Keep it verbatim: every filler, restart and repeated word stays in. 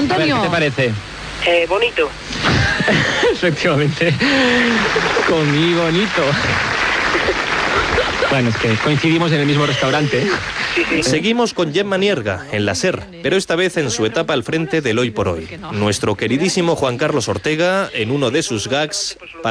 Antonio. A ver, ¿qué te parece? Eh, bonito. Efectivamente. Comí bonito. Bueno, es que coincidimos en el mismo restaurante. Sí, sí. Seguimos con Gemma Nierga, en la SER, pero esta vez en su etapa al frente del Hoy por Hoy. Nuestro queridísimo Juan Carlos Ortega, en uno de sus gags,